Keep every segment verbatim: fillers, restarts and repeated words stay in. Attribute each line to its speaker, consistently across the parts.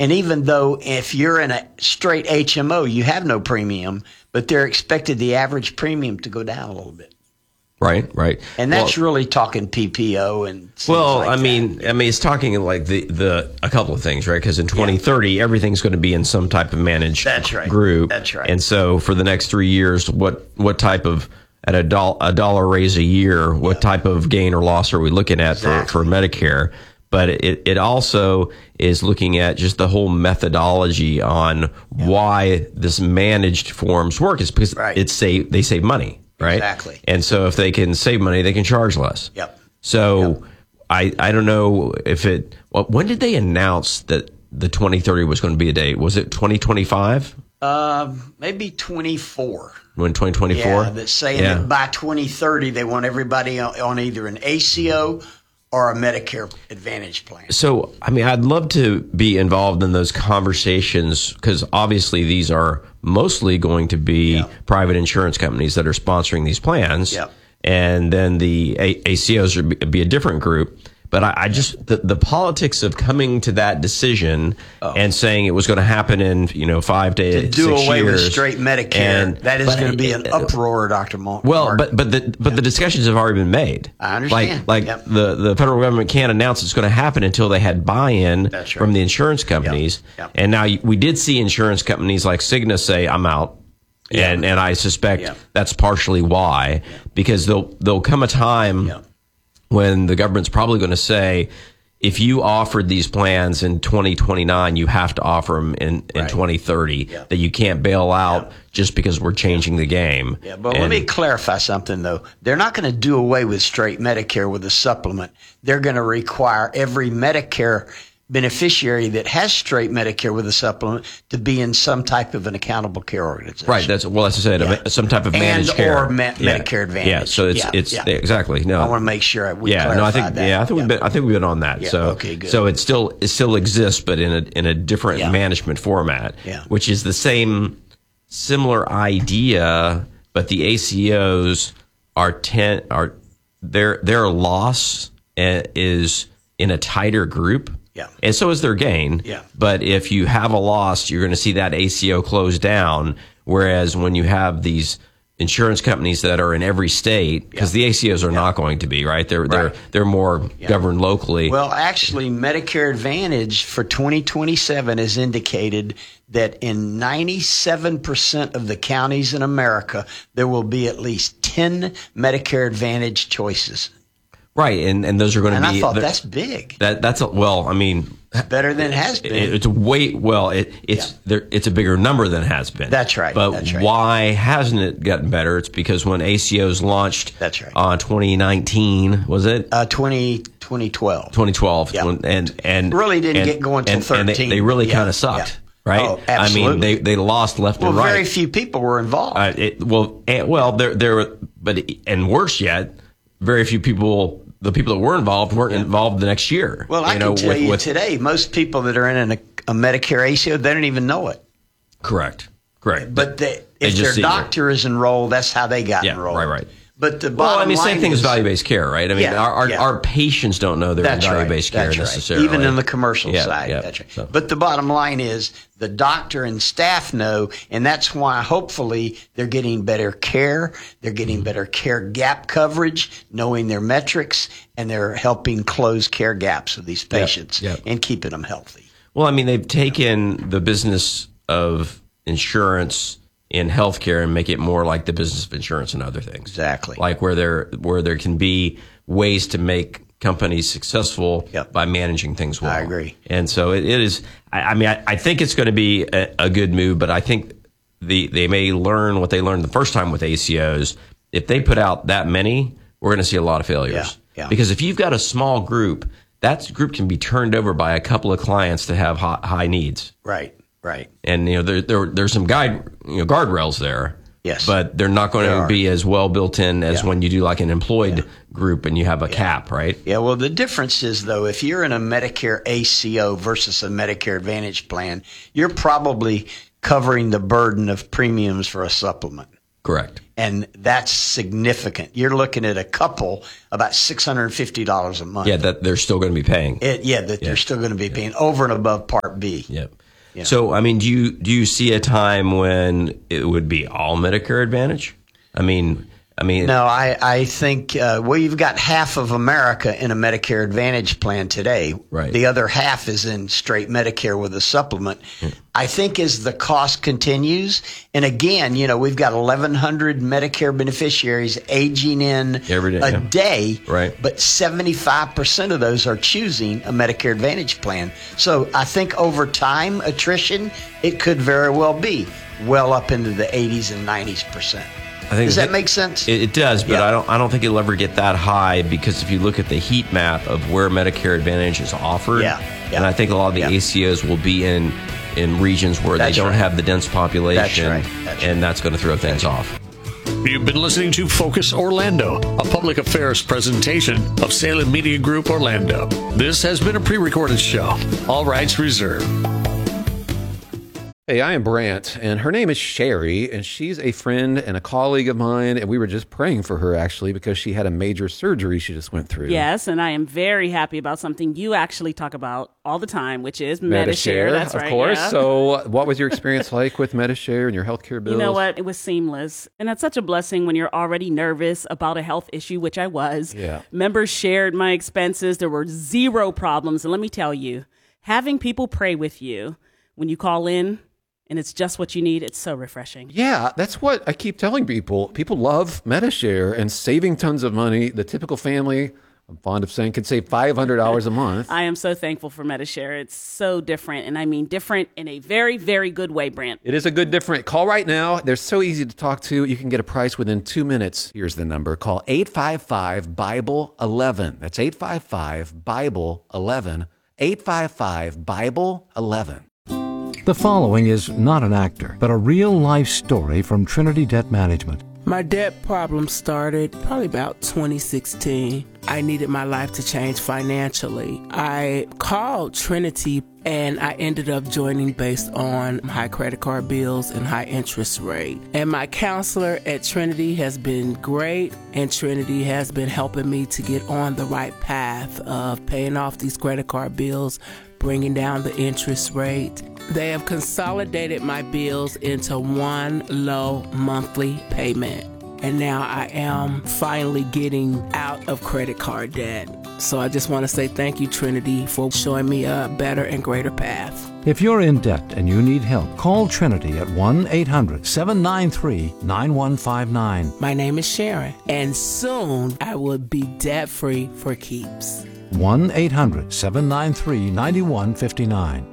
Speaker 1: And even though if you're in a straight H M O, you have no premium, but they're expected the average premium to go down a little bit.
Speaker 2: Right, right.
Speaker 1: And that's
Speaker 2: well,
Speaker 1: really talking P P O and
Speaker 2: well,
Speaker 1: like
Speaker 2: I
Speaker 1: that.
Speaker 2: mean, I mean, it's talking like the, the a couple of things, right? Because in twenty thirty, yeah. everything's going to be in some type of managed
Speaker 1: that's right.
Speaker 2: group.
Speaker 1: That's right.
Speaker 2: And so for the next three years, what what type of at a, doll, a dollar raise a year, what yeah. type of gain or loss are we looking at exactly. for, for Medicare? But it, it also is looking at just the whole methodology on yeah. why this managed forms work. Is because
Speaker 1: right.
Speaker 2: it's save they save money. Right.
Speaker 1: Exactly.
Speaker 2: And so if they can save money, they can charge less.
Speaker 1: Yep.
Speaker 2: So
Speaker 1: yep.
Speaker 2: I I don't know if it. Well, when did they announce that the twenty thirty was going to be a date? Was it twenty twenty-five?
Speaker 1: Uh, maybe twenty-four.
Speaker 2: When twenty twenty-four?
Speaker 1: Yeah, that's saying
Speaker 2: yeah.
Speaker 1: that by twenty thirty they want everybody on, on either an A C O or a Medicare Advantage plan.
Speaker 2: So, I mean, I'd love to be involved in those conversations because obviously these are mostly going to be yeah. private insurance companies that are sponsoring these plans.
Speaker 1: Yeah.
Speaker 2: And then the a- ACOs would be a different group. But I, I just, the, the politics of coming to that decision oh. and saying it was going to happen in, you know, five to,
Speaker 1: to do
Speaker 2: six
Speaker 1: away
Speaker 2: years,
Speaker 1: with straight Medicare,
Speaker 2: and,
Speaker 1: that is going to be an
Speaker 2: uh,
Speaker 1: uproar, Doctor Mark.
Speaker 2: Well, but but the but yeah. the discussions have already been made.
Speaker 1: I understand.
Speaker 2: Like like
Speaker 1: yep.
Speaker 2: the, the federal government can't announce it's going to happen until they had buy-in
Speaker 1: right.
Speaker 2: from the insurance companies.
Speaker 1: Yep. Yep.
Speaker 2: And now we did see insurance companies like Cigna say, "I'm out."
Speaker 1: Yeah.
Speaker 2: And and I suspect
Speaker 1: yeah.
Speaker 2: that's partially why, yeah. because there'll there'll come a time
Speaker 1: yeah.
Speaker 2: when the government's probably going to say, if you offered these plans in twenty twenty-nine, you have to offer them in, in
Speaker 1: right.
Speaker 2: twenty thirty,
Speaker 1: yeah.
Speaker 2: that you can't bail out
Speaker 1: yeah.
Speaker 2: just because we're changing the game.
Speaker 1: Yeah, but
Speaker 2: and,
Speaker 1: let me clarify something, though. They're not going to do away with straight Medicare with a supplement. They're going to require every Medicare beneficiary that has straight Medicare with a supplement to be in some type of an accountable care organization.
Speaker 2: Right. That's well. That's said. Yeah. Some type of managed
Speaker 1: and
Speaker 2: care
Speaker 1: or me-
Speaker 2: yeah.
Speaker 1: Medicare Advantage.
Speaker 2: Yeah. So it's
Speaker 1: yeah.
Speaker 2: it's
Speaker 1: yeah.
Speaker 2: exactly no.
Speaker 1: I want to make sure we
Speaker 2: yeah.
Speaker 1: clarify
Speaker 2: No. I think
Speaker 1: that.
Speaker 2: yeah. I think
Speaker 1: yeah.
Speaker 2: we've been I think we've been on that.
Speaker 1: Yeah.
Speaker 2: So
Speaker 1: okay. Good.
Speaker 2: So it still it still exists, but in a in a different
Speaker 1: yeah.
Speaker 2: management format.
Speaker 1: Yeah.
Speaker 2: Which is the same similar idea, but the A C Os are ten are their their loss is in a tighter group.
Speaker 1: Yeah.
Speaker 2: And so is their gain.
Speaker 1: Yeah.
Speaker 2: But if you have a loss, you're going to see that A C O close down. Whereas when you have these insurance companies that are in every state, because yeah. the A C Os are yeah. not going to be, right? They're, right. they're, they're more yeah. governed locally.
Speaker 1: Well, actually, Medicare Advantage for twenty twenty-seven has indicated that in ninety-seven percent of the counties in America, there will be at least ten Medicare Advantage choices.
Speaker 2: Right, and, and those are going to
Speaker 1: and
Speaker 2: be.
Speaker 1: And I thought that's big.
Speaker 2: That that's a, well, I mean,
Speaker 1: it's better than it has been.
Speaker 2: It, it's a way well, it, it's yeah. there. It's a bigger number than it has been.
Speaker 1: That's right.
Speaker 2: But
Speaker 1: that's right.
Speaker 2: why hasn't it gotten better? It's because when A C Os launched,
Speaker 1: that's right.
Speaker 2: On twenty nineteen, was it?
Speaker 1: Uh, twenty, twenty twelve.
Speaker 2: twenty twelve.
Speaker 1: Yeah.
Speaker 2: And and
Speaker 1: really didn't
Speaker 2: and,
Speaker 1: get going until
Speaker 2: and,
Speaker 1: thirteen.
Speaker 2: And they, they really
Speaker 1: yeah.
Speaker 2: kind of sucked.
Speaker 1: Yeah.
Speaker 2: Right?
Speaker 1: Oh, absolutely.
Speaker 2: I mean, they, they lost left
Speaker 1: well,
Speaker 2: and right.
Speaker 1: Well, very few people were involved.
Speaker 2: Uh, it, well, and, well, there, there, but and worse yet, very few people. The people that were involved weren't yeah. involved the next year.
Speaker 1: Well, I
Speaker 2: you know,
Speaker 1: can tell
Speaker 2: with,
Speaker 1: you
Speaker 2: with,
Speaker 1: today, most people that are in a, a Medicare A C O, they don't even know it.
Speaker 2: Correct. Correct.
Speaker 1: But they,
Speaker 2: they
Speaker 1: if their doctor it. is enrolled, that's how they got
Speaker 2: yeah,
Speaker 1: enrolled.
Speaker 2: Right, right.
Speaker 1: But the
Speaker 2: well, I mean,
Speaker 1: line
Speaker 2: same thing
Speaker 1: is,
Speaker 2: as value-based care, right? I mean,
Speaker 1: yeah,
Speaker 2: our our,
Speaker 1: yeah.
Speaker 2: our patients don't know they're
Speaker 1: that's
Speaker 2: in value-based
Speaker 1: right,
Speaker 2: care
Speaker 1: that's
Speaker 2: necessarily,
Speaker 1: right. Even in the commercial
Speaker 2: yeah,
Speaker 1: side.
Speaker 2: Yeah,
Speaker 1: that's right.
Speaker 2: So.
Speaker 1: But the bottom line is the doctor and staff know, and that's why hopefully they're getting better care. They're getting mm-hmm. better care gap coverage, knowing their metrics, and they're helping close care gaps with these patients
Speaker 2: yep, yep.
Speaker 1: and keeping them healthy.
Speaker 2: Well, I mean, they've taken the business of insurance in healthcare and make it more like the business of insurance and other things.
Speaker 1: Exactly.
Speaker 2: Like where there where there can be ways to make companies successful
Speaker 1: yep.
Speaker 2: by managing things well.
Speaker 1: I agree.
Speaker 2: And so it, it is. I, I mean, I, I think it's going to be a, a good move, but I think the they may learn what they learned the first time with A C Os. If they put out that many, we're going to see a lot of failures.
Speaker 1: Yeah. Yeah.
Speaker 2: Because if you've got a small group, that group can be turned over by a couple of clients that have high, high needs.
Speaker 1: Right. Right.
Speaker 2: And, you know, there, there, there's some guide, you know, guardrails there.
Speaker 1: Yes.
Speaker 2: But they're not going to be as well built in as
Speaker 1: yeah.
Speaker 2: when you do like an employed yeah. group and you have a
Speaker 1: yeah.
Speaker 2: cap, right?
Speaker 1: Yeah. Well, the difference is, though, if you're in a Medicare A C O versus a Medicare Advantage plan, you're probably covering the burden of premiums for a supplement.
Speaker 2: Correct.
Speaker 1: And that's significant. You're looking at a couple about six hundred fifty dollars a month.
Speaker 2: Yeah, that they're still going to be paying.
Speaker 1: It, yeah, that yeah. they're still going to be yeah. paying over and above Part B.
Speaker 2: Yep. Yeah. So, I mean, do you do you see a time when it would be all Medicare Advantage? I mean, I mean,
Speaker 1: no, I I think uh, well, you've got half of America in a Medicare Advantage plan today.
Speaker 2: Right.
Speaker 1: The other half is in straight Medicare with a supplement. Hmm. I think as the cost continues, and again, you know, we've got eleven hundred Medicare beneficiaries aging in
Speaker 2: Every day,
Speaker 1: a
Speaker 2: yeah.
Speaker 1: day,
Speaker 2: right?
Speaker 1: But seventy-five percent of those are choosing a Medicare Advantage plan. So I think over time, attrition, it could very well be well up into the eighties and nineties percent.
Speaker 2: I think
Speaker 1: does that
Speaker 2: it,
Speaker 1: make sense?
Speaker 2: It, it does, but
Speaker 1: yeah.
Speaker 2: I don't. I don't think it'll ever get that high because if you look at the heat map of where Medicare Advantage is offered,
Speaker 1: yeah, yeah.
Speaker 2: and I think a lot of the
Speaker 1: yeah.
Speaker 2: A C Os will be in in regions where
Speaker 1: that's
Speaker 2: they don't
Speaker 1: right.
Speaker 2: have the dense population,
Speaker 1: that's right. that's
Speaker 2: and
Speaker 1: right.
Speaker 2: that's going to throw things
Speaker 1: that's
Speaker 2: off.
Speaker 3: You've been listening to Focus Orlando, a public affairs presentation of Salem Media Group Orlando. This has been a pre-recorded show. All rights reserved.
Speaker 4: Hey, I am Brant, and her name is Sherry, and she's a friend and a colleague of mine, and we were just praying for her, actually, because she had a major surgery she just went through.
Speaker 5: Yes, and I am very happy about something you actually talk about all the time, which is Medi-Share.
Speaker 4: Medi-Share,
Speaker 5: That's
Speaker 4: of
Speaker 5: right,
Speaker 4: course.
Speaker 5: yeah.
Speaker 4: So what was your experience like with Medi-Share and your healthcare bills?
Speaker 5: You know what? It was seamless, and that's such a blessing when you're already nervous about a health issue, which I was.
Speaker 4: Yeah.
Speaker 5: Members shared my expenses. There were zero problems, and let me tell you, having people pray with you when you call in, and it's just what you need. It's so refreshing.
Speaker 4: Yeah, that's what I keep telling people. People love Medi-Share and saving tons of money. The typical family, I'm fond of saying, can save five hundred dollars a month.
Speaker 5: I am so thankful for Medi-Share. It's so different, and I mean different in a very, very good way, Brant.
Speaker 4: It is a good different. Call right now. They're so easy to talk to. You can get a price within two minutes. Here's the number. Call eight five five, Bible eleven. That's eight five five, Bible eleven. eight five five, Bible eleven.
Speaker 6: The following is not an actor, but a real-life story from Trinity Debt Management.
Speaker 7: My debt problem started probably about twenty sixteen. I needed my life to change financially. I called Trinity and I ended up joining based on high credit card bills and high interest rate. And my counselor at Trinity has been great, and Trinity has been helping me to get on the right path of paying off these credit card bills, bringing down the interest rate. They have consolidated my bills into one low monthly payment. And now I am finally getting out of credit card debt. So I just want to say thank you, Trinity, for showing me a better and greater path.
Speaker 6: If you're in debt and you need help, call Trinity at one eight hundred, seven nine three, nine one five nine.
Speaker 7: My name is Sharon, and soon I will be debt-free for keeps.
Speaker 6: one eight hundred, seven nine three, nine one five nine.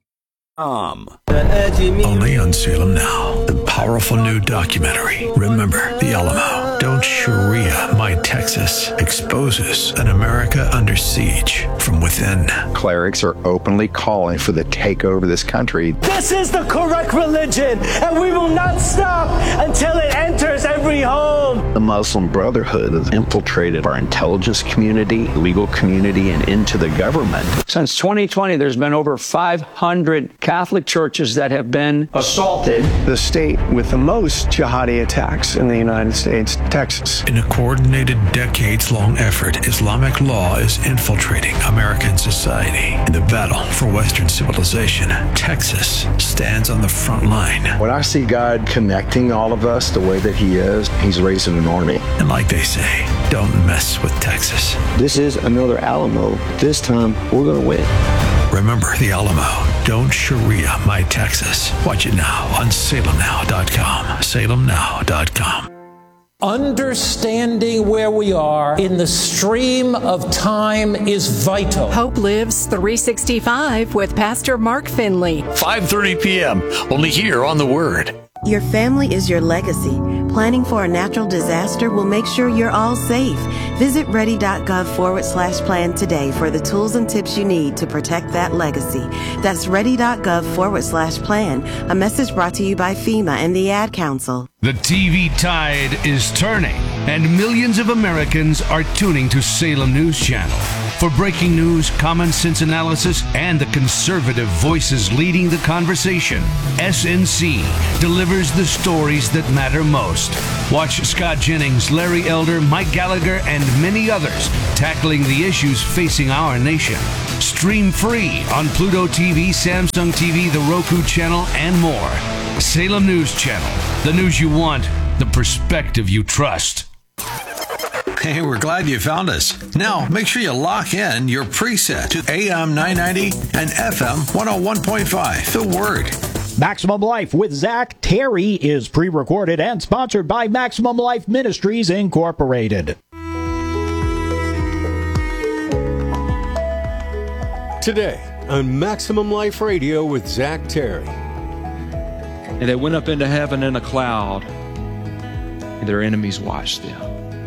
Speaker 8: Um. Only on Salem Now, the powerful new documentary, Remember the Alamo. Don't Sharia My Texas exposes an America under siege from within.
Speaker 9: Clerics are openly calling for the takeover of this country.
Speaker 10: This is the correct religion, and we will not stop until it enters every home.
Speaker 9: The Muslim Brotherhood has infiltrated our intelligence community, legal community, and into the government.
Speaker 10: Since twenty twenty, there's been over five hundred Catholic churches that have been assaulted.
Speaker 11: The state with the most jihadi attacks in the United States, Texas.
Speaker 8: In a coordinated, decades-long effort, Islamic law is infiltrating American society. In the battle for Western civilization, Texas stands on the front line.
Speaker 9: When I see God connecting all of us the way that he is, he's raising an army.
Speaker 8: And like they say, don't mess with Texas.
Speaker 11: This is another Alamo. This time, we're going to win.
Speaker 8: Remember the Alamo. Don't Sharia My Texas. Watch it now on salem now dot com. salem now dot com.
Speaker 12: Understanding where we are in the stream of time is vital.
Speaker 13: Hope Lives three sixty-five with Pastor Mark Finley.
Speaker 3: five thirty p.m. only here on The Word.
Speaker 14: Your family is your legacy. Planning for a natural disaster will make sure you're all safe. Visit ready.gov forward slash plan today for the tools and tips you need to protect that legacy. That's ready.gov forward slash plan. A message brought to you by FEMA and the Ad Council.
Speaker 15: The T V tide is turning, and millions of Americans are tuning to Salem News Channel.
Speaker 8: For breaking news, common sense analysis, and the conservative voices leading the conversation, S N C delivers the stories that matter most. Watch Scott Jennings, Larry Elder, Mike Gallagher, and many others tackling the issues facing our nation. Stream free on Pluto T V, Samsung T V, the Roku channel, and more. Salem News Channel. The news you want, the perspective you trust.
Speaker 15: Hey, we're glad you found us. Now, make sure you lock in your preset to A M nine ninety and F M one oh one point five. The Word.
Speaker 16: Maximum Life with Zach Terry is pre-recorded and sponsored by Maximum Life Ministries, Incorporated.
Speaker 17: Today on Maximum Life Radio with Zach Terry.
Speaker 18: And they went up into heaven in a cloud, and their enemies watched them.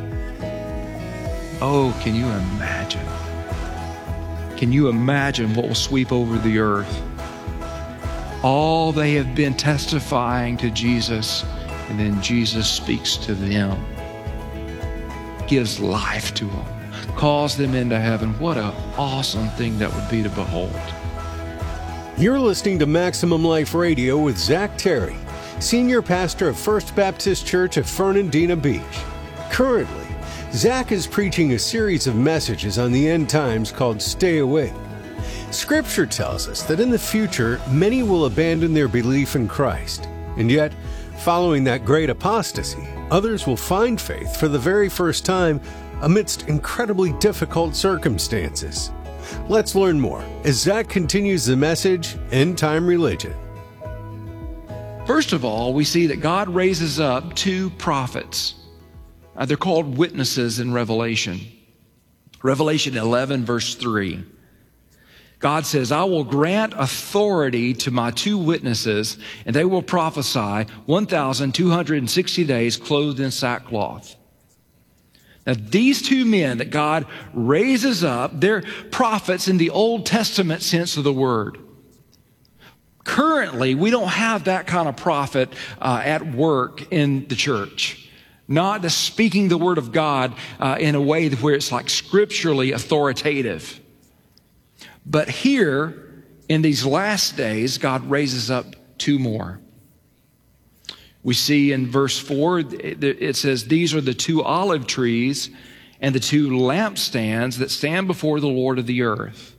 Speaker 18: Oh, can you imagine? Can you imagine what will sweep over the earth? All they have been testifying to Jesus, and then Jesus speaks to them, gives life to them, calls them into heaven. What an awesome thing that would be to behold.
Speaker 17: You're listening to Maximum Life Radio with Zach Terry, Senior Pastor of First Baptist Church of Fernandina Beach. Currently, Zach is preaching a series of messages on the end times called Stay Awake. Scripture tells us that in the future, many will abandon their belief in Christ. And yet, following that great apostasy, others will find faith for the very first time amidst incredibly difficult circumstances. Let's learn more as Zach continues the message, End Time Religion.
Speaker 18: First of all, we see that God raises up two prophets. Uh, they're called witnesses in Revelation. Revelation eleven, verse three. God says, I will grant authority to my two witnesses, and they will prophesy one thousand two hundred sixty days clothed in sackcloth. Now, these two men that God raises up, they're prophets in the Old Testament sense of the word. Currently, we don't have that kind of prophet uh, at work in the church. Not speaking the word of God uh, in a way where it's like scripturally authoritative. But here, in these last days, God raises up two more. We see in verse four, it says, these are the two olive trees and the two lampstands that stand before the Lord of the earth.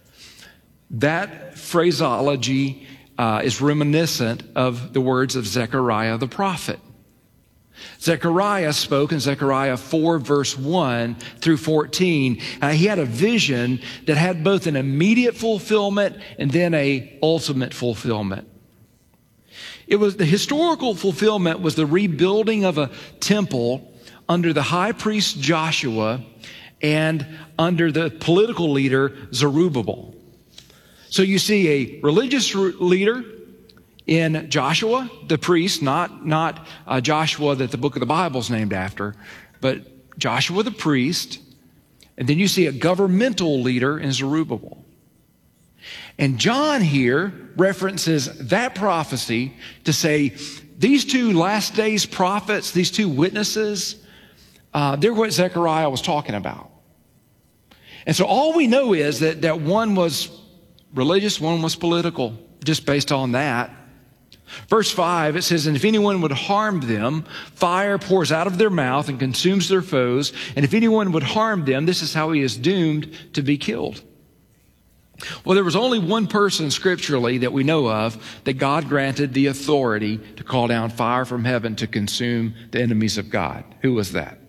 Speaker 18: That phraseology uh, is reminiscent of the words of Zechariah the prophet. Zechariah spoke in Zechariah four, verse one through fourteen. Uh, he had a vision that had both an immediate fulfillment and then a ultimate fulfillment. It was the historical fulfillment was the rebuilding of a temple under the high priest Joshua and under the political leader Zerubbabel. So you see a religious leader in Joshua, the priest, not, not uh, Joshua that the book of the Bible is named after, but Joshua the priest. And then you see a governmental leader in Zerubbabel. And John here references that prophecy to say these two last days prophets, these two witnesses, uh, they're what Zechariah was talking about. And so all we know is that, that one was religious, one was political, just based on that. Verse five, it says, and if anyone would harm them, fire pours out of their mouth and consumes their foes. And if anyone would harm them, this is how he is doomed to be killed. Well, there was only one person scripturally that we know of that God granted the authority to call down fire from heaven to consume the enemies of God. Who was that?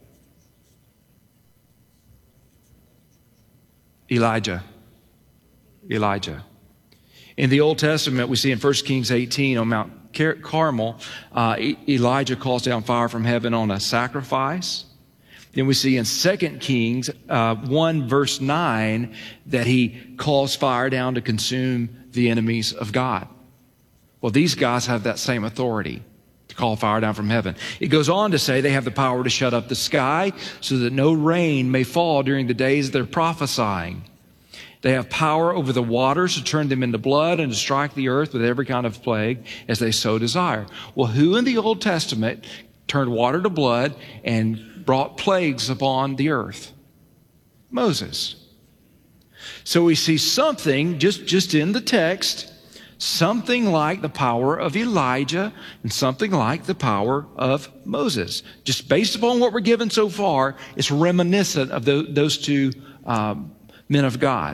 Speaker 18: Elijah. Elijah. In the Old Testament, we see in First Kings eighteen on Mount Carmel, uh, Elijah calls down fire from heaven on a sacrifice. Then we see in Second Kings uh, one, verse nine, that he calls fire down to consume the enemies of God. Well, these guys have that same authority to call fire down from heaven. It goes on to say they have the power to shut up the sky so that no rain may fall during the days they're prophesying. They have power over the waters to turn them into blood and to strike the earth with every kind of plague as they so desire. Well, who in the Old Testament turned water to blood and brought plagues upon the earth? Moses. So we see something just, just in the text, something like the power of Elijah and something like the power of Moses. Just based upon what we're given so far, it's reminiscent of the, those two um, men of God.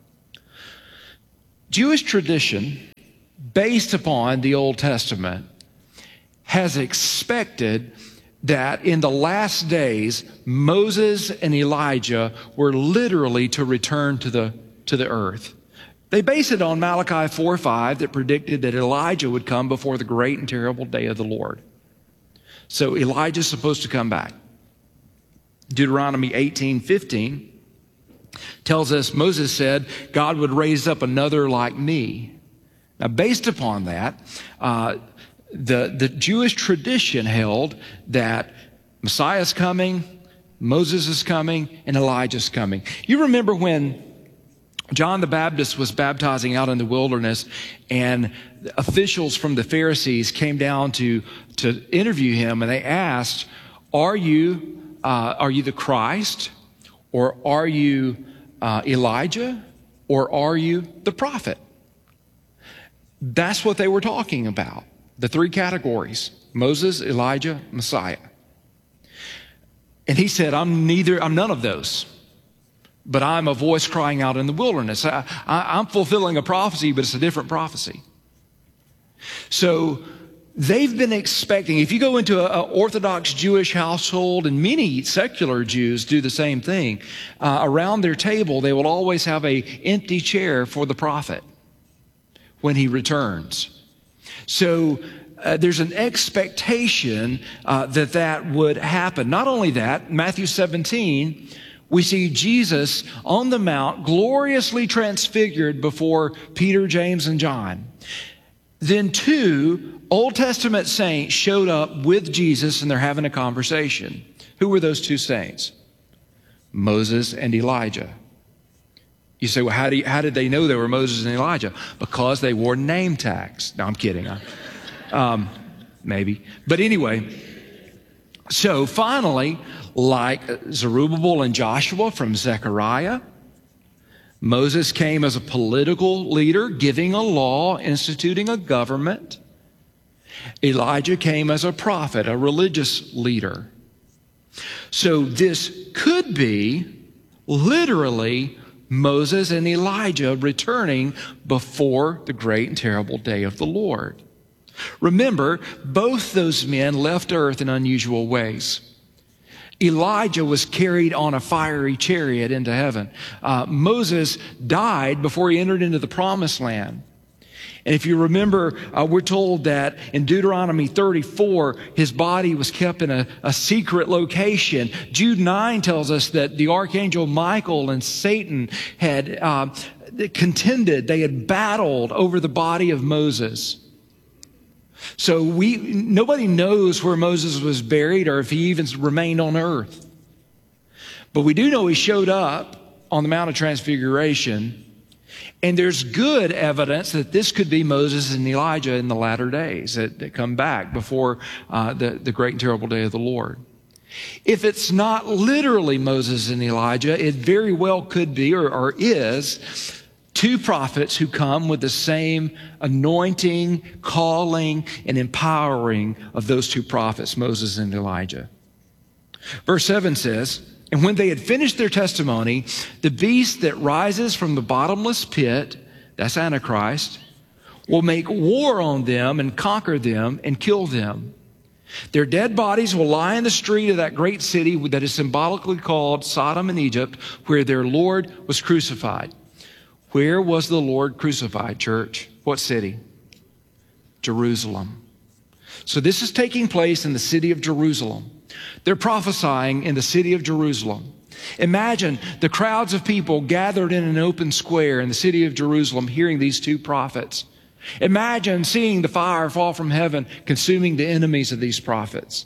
Speaker 18: Jewish tradition, based upon the Old Testament, has expected that in the last days, Moses and Elijah were literally to return to the, to the earth. They base it on Malachi four five that predicted that Elijah would come before the great and terrible day of the Lord. So Elijah's supposed to come back. Deuteronomy eighteen fifteen tells us Moses said God would raise up another like me. Now, based upon that, uh, the, the Jewish tradition held that Messiah's coming, Moses is coming, and Elijah's coming. You remember when John the Baptist was baptizing out in the wilderness, and officials from the Pharisees came down to, to interview him, and they asked, are you, uh, are you the Christ, or are you uh, Elijah, or are you the prophet? That's what they were talking about, the three categories: Moses, Elijah, Messiah. And he said, I'm neither, I'm none of those. But I'm a voice crying out in the wilderness. I, I, I'm fulfilling a prophecy, but it's a different prophecy. So they've been expecting, if you go into an Orthodox Jewish household, and many secular Jews do the same thing, uh, around their table, they will always have an empty chair for the prophet when he returns. So uh, there's an expectation uh, that that would happen. Not only that, Matthew seventeen, we see Jesus on the Mount gloriously transfigured before Peter, James, and John. Then two Old Testament saints showed up with Jesus, and they're having a conversation. Who were those two saints? Moses and Elijah. You say, well, how, do you, how did they know they were Moses and Elijah? Because they wore name tags. No, I'm kidding. Um, maybe. But anyway, so finally, like Zerubbabel and Joshua from Zechariah, Moses came as a political leader, giving a law, instituting a government. Elijah came as a prophet, a religious leader. So this could be literally Moses and Elijah returning before the great and terrible day of the Lord. Remember, both those men left earth in unusual ways. Elijah was carried on a fiery chariot into heaven. Uh, Moses died before he entered into the promised land. And if you remember, uh, we're told that in Deuteronomy thirty-four, his body was kept in a, a secret location. Jude nine tells us that the archangel Michael and Satan had uh, contended. They had battled over the body of Moses. So we, nobody knows where Moses was buried or if he even remained on earth. But we do know he showed up on the Mount of Transfiguration. And there's good evidence that this could be Moses and Elijah in the latter days that, that come back before uh, the, the great and terrible day of the Lord. If it's not literally Moses and Elijah, it very well could be or, or is two prophets who come with the same anointing, calling, and empowering of those two prophets, Moses and Elijah. Verse seven says, and when they had finished their testimony, the beast that rises from the bottomless pit, that's Antichrist, will make war on them and conquer them and kill them. Their dead bodies will lie in the street of that great city that is symbolically called Sodom and Egypt, where their Lord was crucified. Where was the Lord crucified, church? What city? Jerusalem. So this is taking place in the city of Jerusalem. They're prophesying in the city of Jerusalem. Imagine the crowds of people gathered in an open square in the city of Jerusalem hearing these two prophets. Imagine seeing the fire fall from heaven, consuming the enemies of these prophets.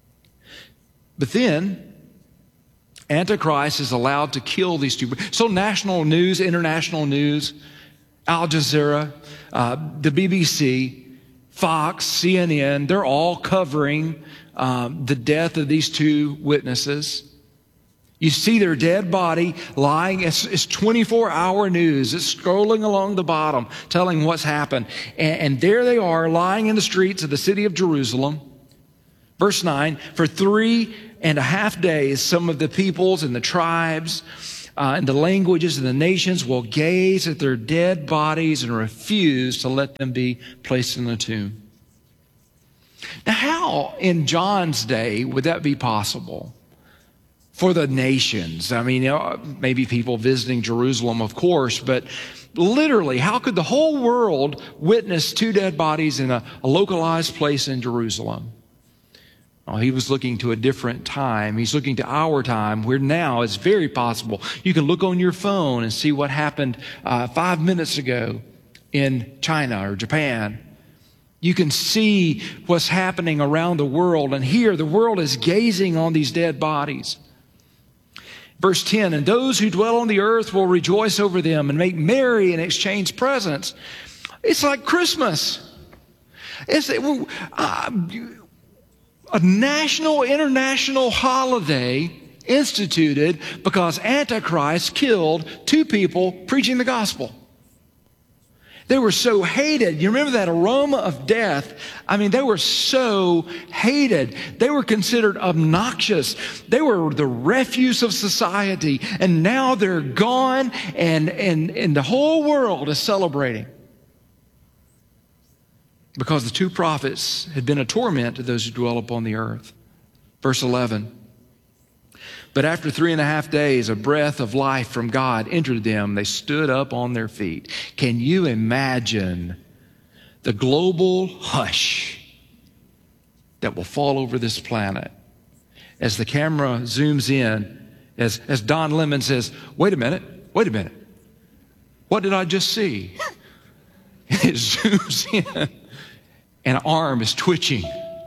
Speaker 18: But then Antichrist is allowed to kill these two. So national news, international news, Al Jazeera, uh, the B B C, Fox, C N N, they're all covering um, the death of these two witnesses. You see their dead body lying. It's, it's twenty-four hour news. It's scrolling along the bottom, telling what's happened. And, and there they are, lying in the streets of the city of Jerusalem. Verse nine, for three and a half days, some of the peoples and the tribes uh, and the languages and the nations will gaze at their dead bodies and refuse to let them be placed in the tomb. Now, how in John's day would that be possible? For the nations. I mean, you know, maybe people visiting Jerusalem, of course, but literally, how could the whole world witness two dead bodies in a, a localized place in Jerusalem? Well, he was looking to a different time. He's looking to our time, where now it's very possible. You can look on your phone and see what happened uh, five minutes ago in China or Japan. You can see what's happening around the world, and here the world is gazing on these dead bodies. Verse ten, and those who dwell on the earth will rejoice over them and make merry and exchange presents. It's like Christmas. It's uh, a national, international holiday instituted because Antichrist killed two people preaching the gospel. They were so hated. You remember that aroma of death? I mean, they were so hated. They were considered obnoxious. They were the refuse of society. And now they're gone, and, and, and the whole world is celebrating. Because the two prophets had been a torment to those who dwell upon the earth. Verse eleven. But after three and a half days, a breath of life from God entered them. They stood up on their feet. Can you imagine the global hush that will fall over this planet as the camera zooms in, as, as Don Lemon says, wait a minute, wait a minute. What did I just see? It zooms in, and an arm is twitching.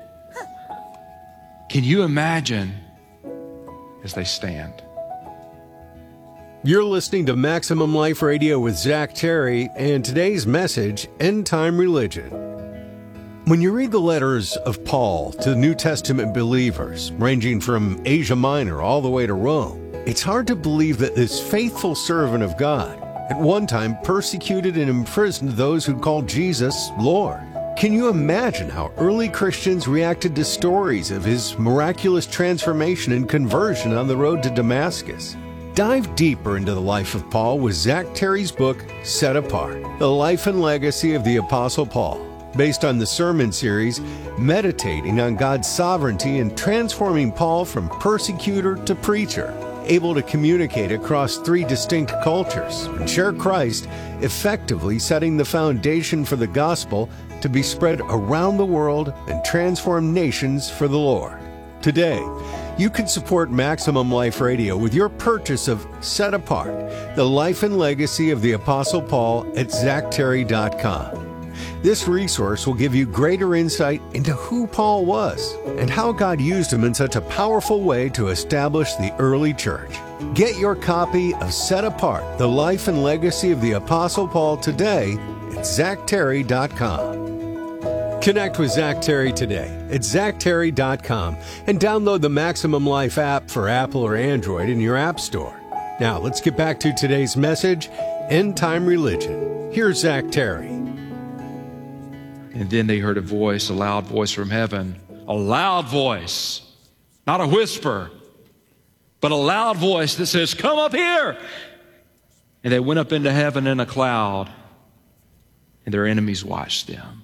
Speaker 18: Can you imagine as they stand?
Speaker 17: You're listening to Maximum Life Radio with Zach Terry, and today's message, End Time Religion. When you read the letters of Paul to the New Testament believers, ranging from Asia Minor all the way to Rome, it's hard to believe that this faithful servant of God at one time persecuted and imprisoned those who called Jesus Lord. Can you imagine how early Christians reacted to stories of his miraculous transformation and conversion on the road to Damascus? Dive deeper into the life of Paul with Zach Terry's book, Set Apart, The Life and Legacy of the Apostle Paul, based on the sermon series meditating on God's sovereignty and transforming Paul from persecutor to preacher, able to communicate across three distinct cultures and share Christ, effectively setting the foundation for the gospel to be spread around the world and transform nations for the Lord. Today, you can support Maximum Life Radio with your purchase of Set Apart, The Life and Legacy of the Apostle Paul at zach terry dot com. This resource will give you greater insight into who Paul was and how God used him in such a powerful way to establish the early church. Get your copy of Set Apart, The Life and Legacy of the Apostle Paul today at zach terry dot com. Connect with Zach Terry today at zach terry dot com and download the Maximum Life app for Apple or Android in your app store. Now, let's get back to today's message, End Time Religion. Here's Zach Terry.
Speaker 18: And then they heard a voice, a loud voice from heaven, a loud voice, not a whisper, but a loud voice that says, come up here. And they went up into heaven in a cloud, and their enemies watched them.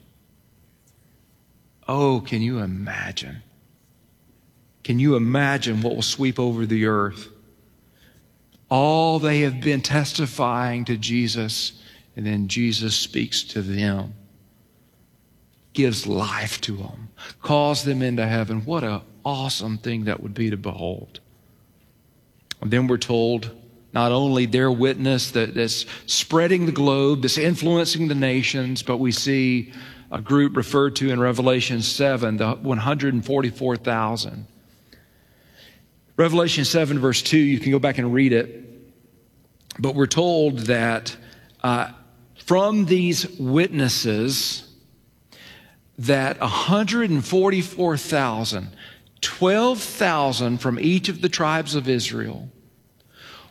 Speaker 18: Oh, can you imagine? Can you imagine what will sweep over the earth? All they have been testifying to Jesus, and then Jesus speaks to them, gives life to them, calls them into heaven. What an awesome thing that would be to behold. And then we're told not only their witness that, that's spreading the globe, that's influencing the nations, but we see a group referred to in Revelation seven, the one hundred forty-four thousand. Revelation seven, verse two, you can go back and read it. But we're told that uh, from these witnesses, that one hundred forty-four thousand, twelve thousand from each of the tribes of Israel,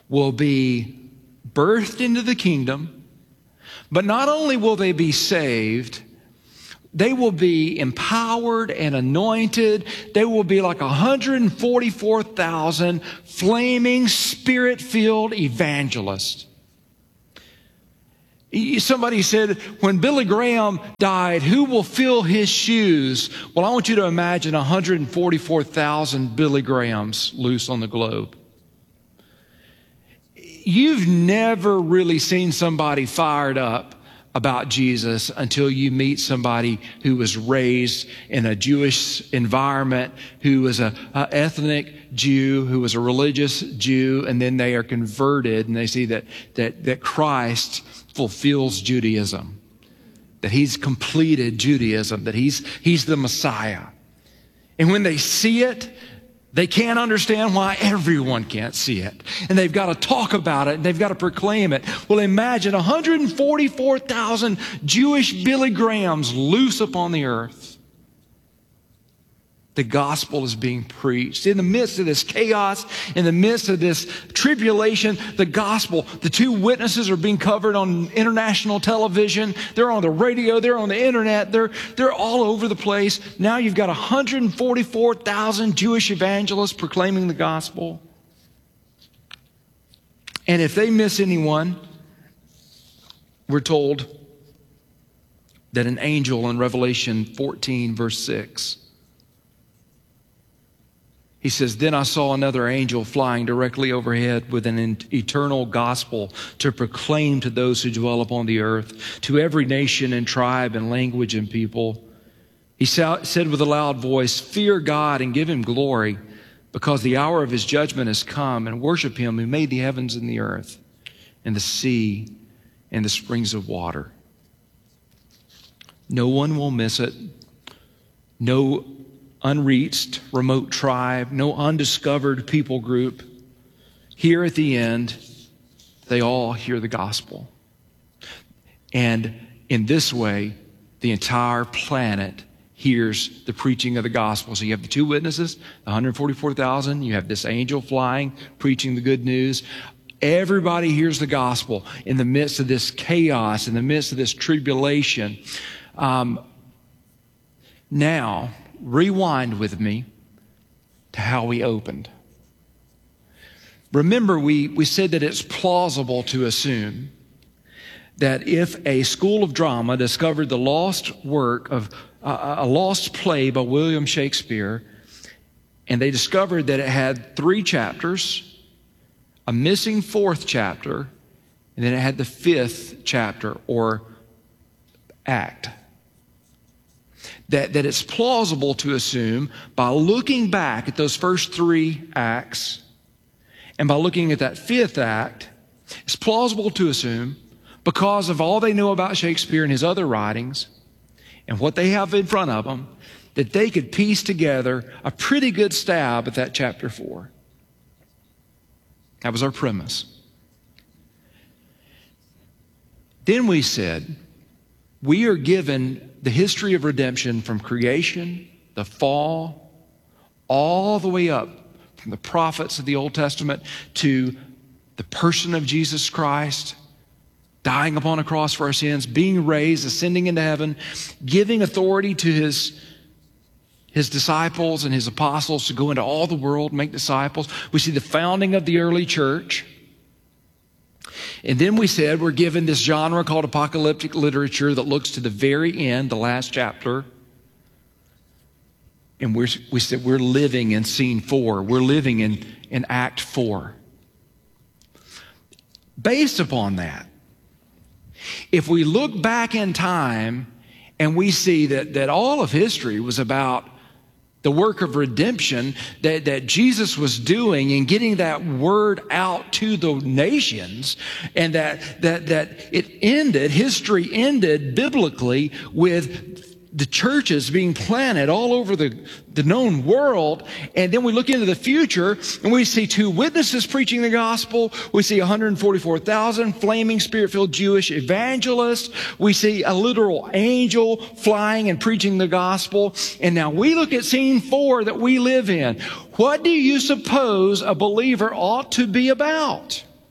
Speaker 18: will be birthed into the kingdom, but not only will they be saved, they will be empowered and anointed. They will be like one hundred forty-four thousand flaming, spirit-filled evangelists. Somebody said, when Billy Graham died, who will fill his shoes? Well, I want you to imagine one hundred forty-four thousand Billy Grahams loose on the globe. You've never really seen somebody fired up about Jesus until you meet somebody who was raised in a Jewish environment, who was a, a ethnic Jew, who was a religious Jew, and then they are converted and they see that that that Christ fulfills Judaism, that he's completed Judaism, that he's he's the Messiah. And when they see it, they can't understand why everyone can't see it. And they've got to talk about it, and they've got to proclaim it. Well, imagine one hundred forty-four thousand Jewish Billy Grahams loose upon the earth. The gospel is being preached. In the midst of this chaos, in the midst of this tribulation, the gospel, the two witnesses are being covered on international television. They're on the radio, they're on the internet, they're, they're all over the place. Now you've got one hundred forty-four thousand Jewish evangelists proclaiming the gospel. And if they miss anyone, we're told that an angel in Revelation fourteen, verse six, he says, then I saw another angel flying directly overhead with an eternal gospel to proclaim to those who dwell upon the earth, to every nation and tribe and language and people. He said with a loud voice, fear God and give him glory, because the hour of his judgment has come, and worship him who made the heavens and the earth and the sea and the springs of water. No one will miss it. No unreached, remote tribe, no undiscovered people group. Here at the end, they all hear the gospel. And in this way, the entire planet hears the preaching of the gospel. So you have the two witnesses, the one hundred forty-four thousand. You have this angel flying, preaching the good news. Everybody hears the gospel in the midst of this chaos, in the midst of this tribulation. Um, now, rewind with me to how we opened. Remember, we, we said that it's plausible to assume that if a school of drama discovered the lost work of uh, a lost play by William Shakespeare, and they discovered that it had three chapters, a missing fourth chapter, and then it had the fifth chapter or act, That, that it's plausible to assume by looking back at those first three acts and by looking at that fifth act, it's plausible to assume, because of all they know about Shakespeare and his other writings and what they have in front of them, that they could piece together a pretty good stab at that chapter four. That was our premise. Then we said, we are given the history of redemption from creation, the fall, all the way up from the prophets of the Old Testament to the person of Jesus Christ, dying upon a cross for our sins, being raised, ascending into heaven, giving authority to his, his disciples and his apostles to go into all the world and make disciples. We see the founding of the early church. And then we said we're given this genre called apocalyptic literature that looks to the very end, the last chapter. And we're, we said we're living in scene four. We're living in, in act four. Based upon that, if we look back in time and we see that, that all of history was about the work of redemption that, that Jesus was doing and getting that word out to the nations, and that, that, that it ended, history ended biblically with the churches being planted all over the, the known world. And then we look into the future and we see two witnesses preaching the gospel. We see one hundred forty-four thousand flaming spirit-filled Jewish evangelists. We see a literal angel flying and preaching the gospel. And now we look at scene four that we live in. What do you suppose a believer ought to be about?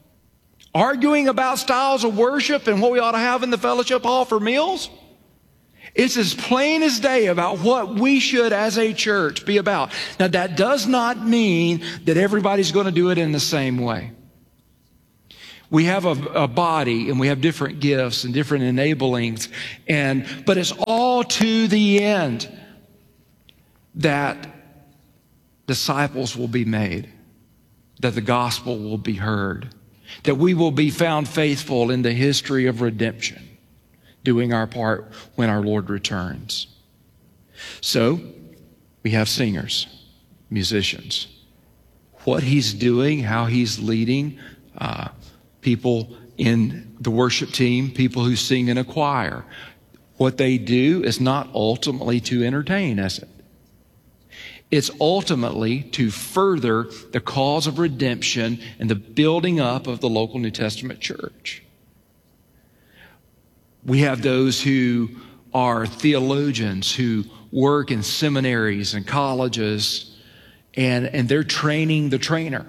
Speaker 18: Arguing about styles of worship and what we ought to have in the fellowship hall for meals? It's as plain as day about what we should as a church be about. Now, that does not mean that everybody's going to do it in the same way. We have a, a body and we have different gifts and different enablings, and but it's all to the end that disciples will be made, that the gospel will be heard, that we will be found faithful in the history of redemption, doing our part when our Lord returns. So, we have singers, musicians. What he's doing, how he's leading uh, people in the worship team, people who sing in a choir. What they do is not ultimately to entertain, is it? It's ultimately to further the cause of redemption and the building up of the local New Testament church. We have those who are theologians who work in seminaries and colleges, and, and they're training the trainer.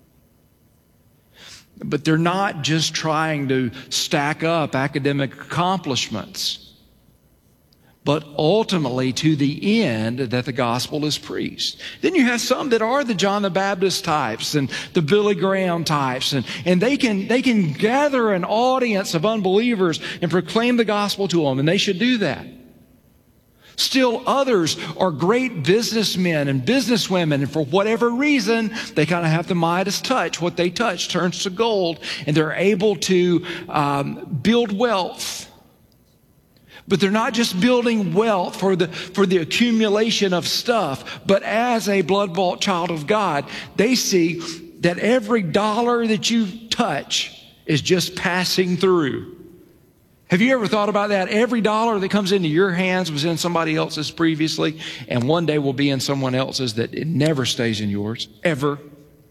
Speaker 18: But they're not just trying to stack up academic accomplishments, but ultimately to the end that the gospel is preached. Then you have some that are the John the Baptist types and the Billy Graham types, and, and they can they can gather an audience of unbelievers and proclaim the gospel to them, and they should do that. Still others are great businessmen and businesswomen, and for whatever reason, they kind of have the Midas touch. What they touch turns to gold, and they're able to um, build wealth. But they're not just building wealth for the, for the accumulation of stuff, but as a blood-bought child of God, they see that every dollar that you touch is just passing through. Have you ever thought about that? Every dollar that comes into your hands was in somebody else's previously, and one day will be in someone else's, that it never stays in yours, ever.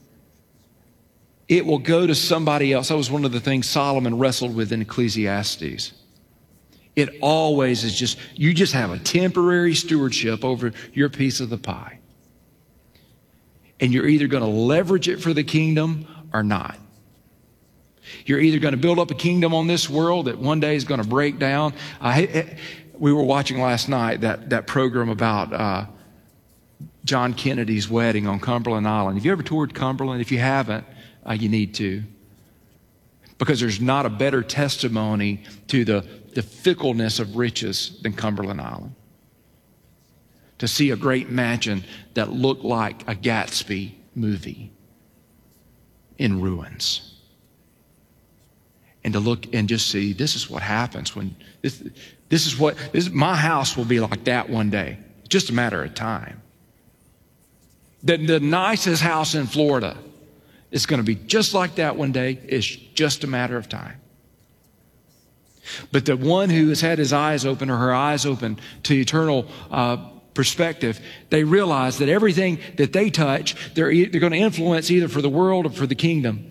Speaker 18: It will go to somebody else. That was one of the things Solomon wrestled with in Ecclesiastes. It always is just, you just have a temporary stewardship over your piece of the pie. And you're either going to leverage it for the kingdom or not. You're either going to build up a kingdom on this world that one day is going to break down. I, we were watching last night that, that program about uh, John Kennedy's wedding on Cumberland Island. Have you ever toured Cumberland? If you haven't, uh, you need to. Because there's not a better testimony to the, the fickleness of riches than Cumberland Island. To see a great mansion that looked like a Gatsby movie in ruins. And to look and just see, this is what happens when, this, this is what, this, my house will be like that one day. It's just a matter of time. The, the nicest house in Florida, it's going to be just like that one day. It's just a matter of time. But the one who has had his eyes open or her eyes open to eternal uh, perspective, they realize that everything that they touch, they're, they're going to influence either for the world or for the kingdom.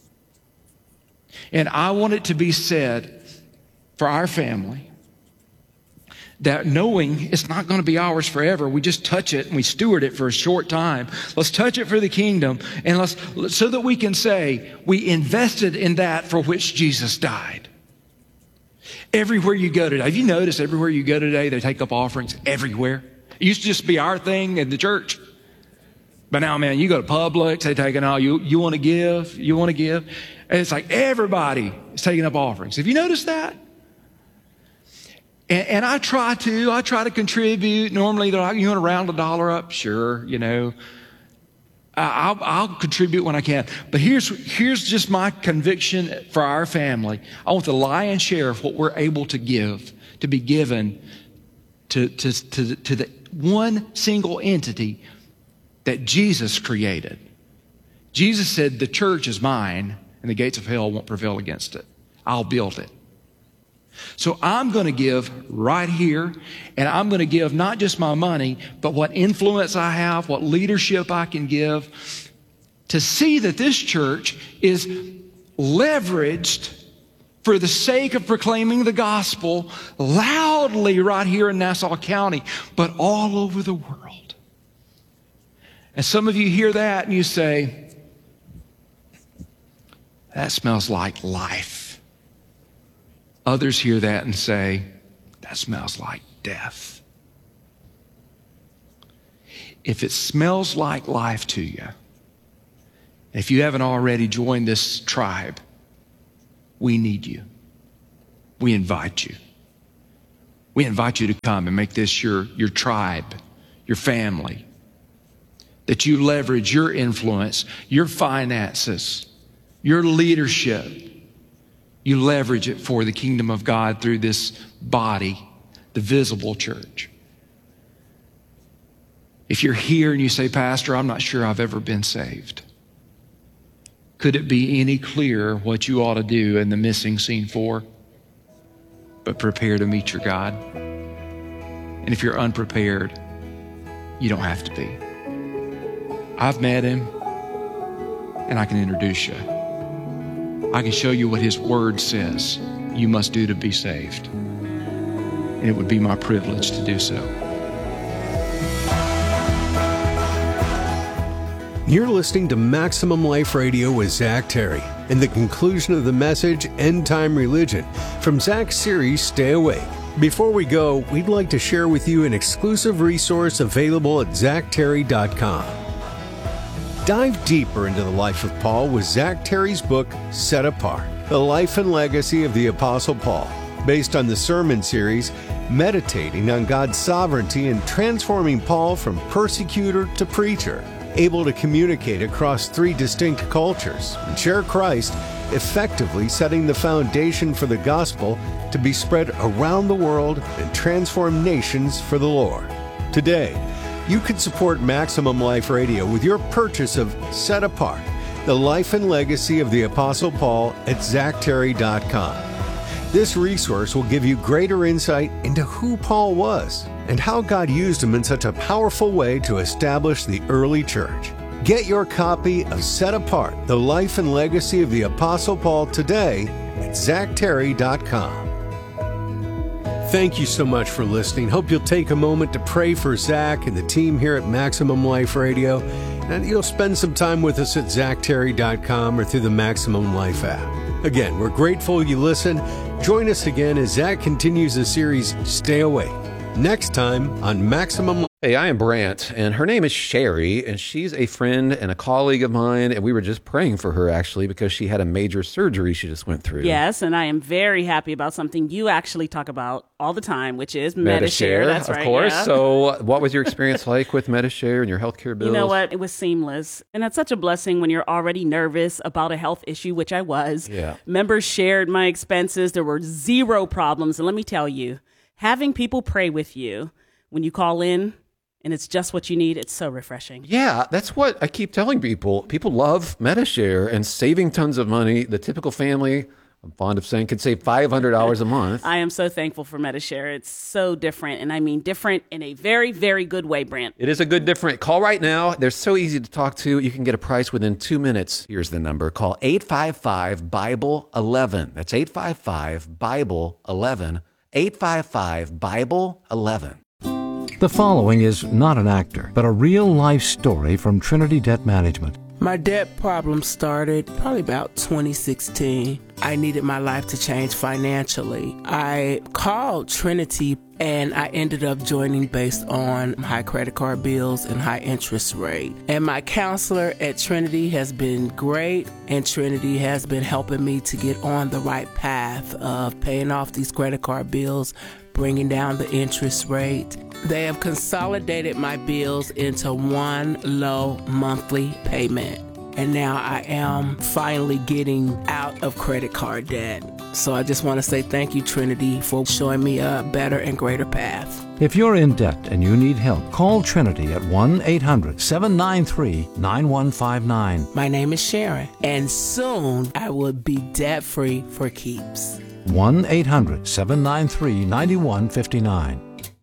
Speaker 18: And I want it to be said for our family that knowing it's not going to be ours forever, we just touch it and we steward it for a short time. Let's touch it for the kingdom, and let's so that we can say we invested in that for which Jesus died. Everywhere you go today, have you noticed everywhere you go today, they take up offerings everywhere? It used to just be our thing in the church. But now, man, you go to Publix, they take it all. You, you want to give? You want to give? And it's like everybody is taking up offerings. Have you noticed that? And, and I try to, I try to contribute. Normally, they're like, you want to round a dollar up? Sure, you know. I'll, I'll contribute when I can. But here's, here's just my conviction for our family. I want the lion's share of what we're able to give to be given to, to, to, to the one single entity that Jesus created. Jesus said, the church is mine, and the gates of hell won't prevail against it. I'll build it. So I'm going to give right here, and I'm going to give not just my money, but what influence I have, what leadership I can give, to see that this church is leveraged for the sake of proclaiming the gospel loudly right here in Nassau County, but all over the world. And some of you hear that and you say, that smells like life. Others hear that and say, that smells like death. If it smells like life to you, if you haven't already joined this tribe, we need you. We invite you. We invite you to come and make this your, your tribe, your family, that you leverage your influence, your finances, your leadership. You leverage it for the kingdom of God through this body, the visible church. If you're here and you say, Pastor, I'm not sure I've ever been saved, could it be any clearer what you ought to do in the missing scene four? But prepare to meet your God. And if you're unprepared, you don't have to be. I've met him, and I can introduce you. I can show you what his word says you must do to be saved. And it would be my privilege to do so.
Speaker 17: You're listening to Maximum Life Radio with Zach Terry, and the conclusion of the message, End Time Religion, from Zach's series, Stay Awake. Before we go, we'd like to share with you an exclusive resource available at zach terry dot com. Dive deeper into the life of Paul with Zach Terry's book, Set Apart, The Life and Legacy of the Apostle Paul, based on the sermon series, meditating on God's sovereignty and transforming Paul from persecutor to preacher, able to communicate across three distinct cultures and share Christ, effectively setting the foundation for the gospel to be spread around the world and transform nations for the Lord. Today, you can support Maximum Life Radio with your purchase of Set Apart, The Life and Legacy of the Apostle Paul at zach terry dot com. This resource will give you greater insight into who Paul was and how God used him in such a powerful way to establish the early church. Get your copy of Set Apart, The Life and Legacy of the Apostle Paul today at zach terry dot com. Thank you so much for listening. Hope you'll take a moment to pray for Zach and the team here at Maximum Life Radio, and you'll spend some time with us at zach terry dot com or through the Maximum Life app. Again, we're grateful you listen. Join us again as Zach continues the series, Stay Awake, next time on Maximum.
Speaker 4: Hey, I am Brant, and her name is Sherry, and she's a friend and a colleague of mine, and we were just praying for her, actually, because she had a major surgery she just went through.
Speaker 5: Yes, and I am very happy about something you actually talk about all the time, which is Medi-Share.
Speaker 4: Medi-Share,
Speaker 5: That's
Speaker 4: of
Speaker 5: right,
Speaker 4: course.
Speaker 5: yeah.
Speaker 4: So what was your experience like with Medi-Share and your healthcare bills?
Speaker 5: You know what? It was seamless. And that's such a blessing when you're already nervous about a health issue, which I was.
Speaker 4: Yeah.
Speaker 5: Members shared my expenses. There were zero problems. And let me tell you, having people pray with you when you call in, and it's just what you need, it's so refreshing.
Speaker 4: Yeah, that's what I keep telling people. People love Medi-Share and saving tons of money. The typical family, I'm fond of saying, could save five hundred dollars a month.
Speaker 5: I am so thankful for Medi-Share. It's so different, and I mean different in a very, very good way, Brant.
Speaker 4: It is a good different. Call right now. They're so easy to talk to. You can get a price within two minutes. Here's the number. Call eight five five, Bible eleven. That's eight five five, Bible eleven. eight five five, Bible eleven.
Speaker 6: The following is not an actor, but a real-life story from Trinity Debt Management.
Speaker 7: My debt problem started probably about twenty sixteen. I needed my life to change financially. I called Trinity and I ended up joining based on high credit card bills and high interest rate. And my counselor at Trinity has been great, and Trinity has been helping me to get on the right path of paying off these credit card bills, bringing down the interest rate. They have consolidated my bills into one low monthly payment. And now I am finally getting out of credit card debt. So I just want to say thank you, Trinity, for showing me a better and greater path.
Speaker 6: If you're in debt and you need help, call Trinity at one eight hundred, seven nine three, nine one five nine.
Speaker 7: My name is Sharon, and soon I will be debt-free for keeps.
Speaker 6: one eight hundred, seven nine three, nine one five nine.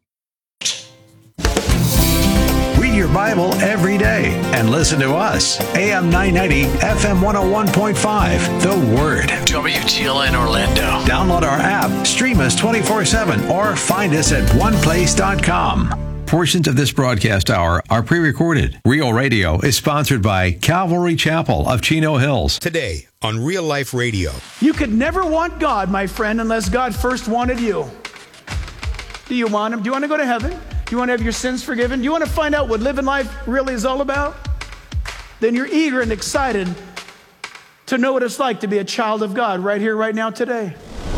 Speaker 15: Read your Bible every day and listen to us. A M nine ninety, F M one oh one point five, The Word.
Speaker 8: W T L N Orlando.
Speaker 15: Download our app, stream us twenty-four seven, or find us at one place dot com. Portions of this broadcast hour are pre-recorded. Real Radio is sponsored by Calvary Chapel of Chino Hills.
Speaker 19: Today on Real Life Radio.
Speaker 20: You could never want God, my friend, unless God first wanted you. Do you want him? Do you want to go to heaven? Do you want to have your sins forgiven? Do you want to find out what living life really is all about? Then you're eager and excited to know what it's like to be a child of God right here, right now, today.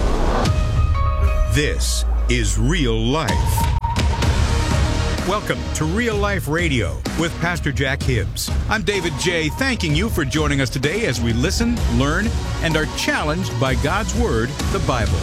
Speaker 19: This is Real Life. Welcome to Real Life Radio with Pastor Jack Hibbs. I'm David J., thanking you for joining us today as we listen, learn, and are challenged by God's Word, the Bible.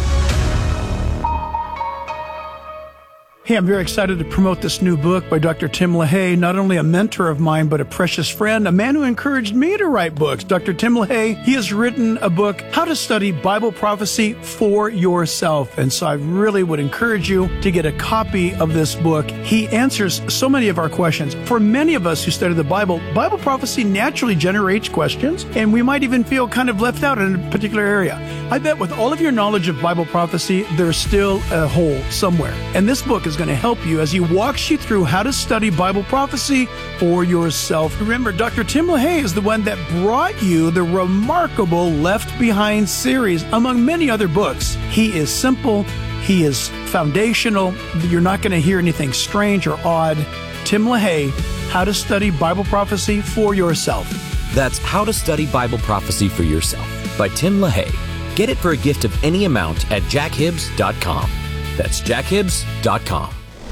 Speaker 20: Hey, I'm very excited to promote this new book by Doctor Tim LaHaye, not only a mentor of mine, but a precious friend, a man who encouraged me to write books. Doctor Tim LaHaye, he has written a book, How to Study Bible Prophecy for Yourself. And so I really would encourage you to get a copy of this book. He answers so many of our questions. For many of us who study the Bible, Bible prophecy naturally generates questions, and we might even feel kind of left out in a particular area. I bet with all of your knowledge of Bible prophecy, there's still a hole somewhere. And this book is going to help you as he walks you through how to study Bible prophecy for yourself. Remember, Doctor Tim LaHaye is the one that brought you the remarkable Left Behind series, among many other books. He is simple. He is foundational. You're not going to hear anything strange or odd. Tim LaHaye, How to Study Bible Prophecy for Yourself.
Speaker 21: That's How to Study Bible Prophecy for Yourself by Tim LaHaye. Get it for a gift of any amount at jack hibbs dot com. That's jack hibbs dot com.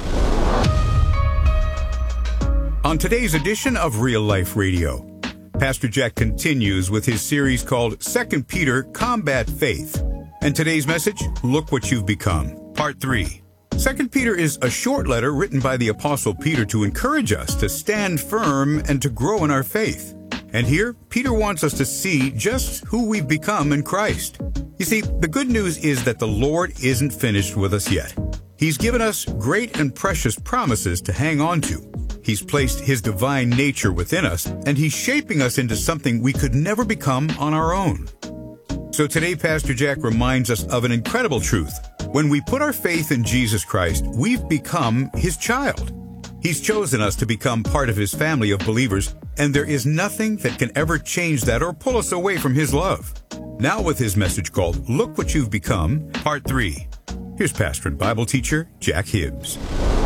Speaker 19: On today's edition of Real Life Radio, Pastor Jack continues with his series called Second Peter, Combat Faith. And today's message, Look What You've Become, Part three. Second Peter is a short letter written by the Apostle Peter to encourage us to stand firm and to grow in our faith. And here, Peter wants us to see just who we've become in Christ. You see, the good news is that the Lord isn't finished with us yet. He's given us great and precious promises to hang on to. He's placed His divine nature within us, and He's shaping us into something we could never become on our own. So today, Pastor Jack reminds us of an incredible truth. When we put our faith in Jesus Christ, we've become His child. He's chosen us to become part of His family of believers, and there is nothing that can ever change that or pull us away from His love. Now with his message called Look What You've Become, Part three. Here's pastor and Bible teacher, Jack Hibbs.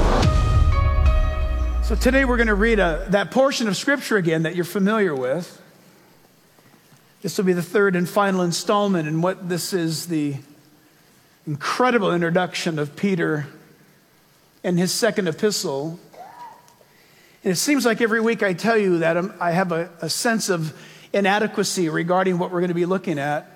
Speaker 20: So today we're going to read a, that portion of Scripture again that you're familiar with. This will be the third and final installment in what this is, the incredible introduction of Peter and his second epistle. And it seems like every week I tell you that I'm, I have a, a sense of inadequacy regarding what we're going to be looking at.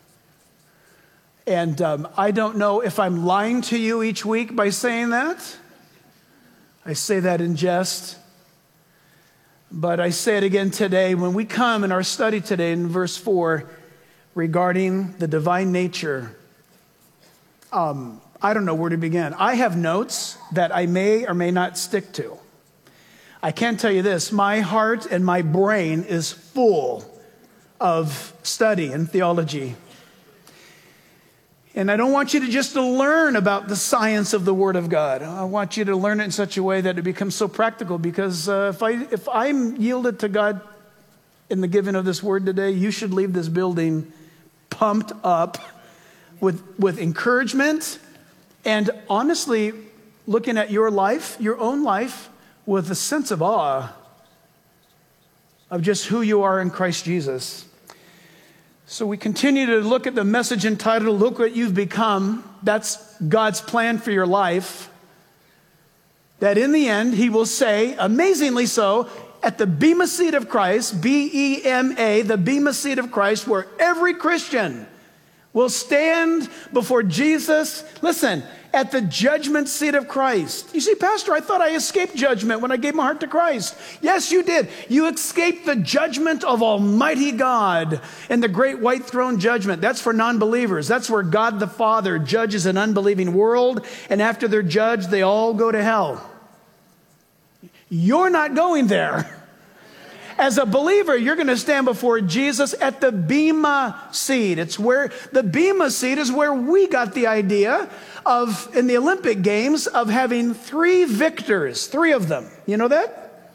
Speaker 20: And um, I don't know if I'm lying to you each week by saying that. I say that in jest. But I say it again today. When we come in our study today in verse four regarding the divine nature, um, I don't know where to begin. I have notes that I may or may not stick to. I can tell you this, my heart and my brain is full of study and theology. And I don't want you to just to learn about the science of the Word of God. I want you to learn it in such a way that it becomes so practical, because uh, if, I, if I'm yielded to God in the giving of this Word today, you should leave this building pumped up with, with encouragement and honestly looking at your life, your own life, with a sense of awe of just who you are in Christ Jesus. So we continue to look at the message entitled, Look What You've Become. That's God's plan for your life. That in the end, He will say, amazingly so, at the Bema seat of Christ, B E M A, the Bema seat of Christ, where every Christian will stand before Jesus. Listen, at the judgment seat of Christ. You see, Pastor, I thought I escaped judgment when I gave my heart to Christ. Yes, you did. You escaped the judgment of Almighty God and the great white throne judgment. That's for non-believers. That's where God the Father judges an unbelieving world, and after they're judged, they all go to hell. You're not going there. As a believer, you're going to stand before Jesus at the Bema seat. It's where the Bema seat is where we got the idea of, in the Olympic Games, of having three victors, three of them. You know that?